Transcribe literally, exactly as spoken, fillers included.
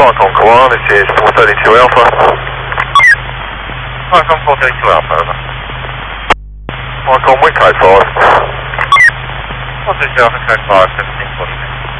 Falcon One, this is four thirty-two Alpha. Falcon four thirty-two Alpha, over. Falcon, wind code five. four thirty-two Alpha, code five, seventeen forty.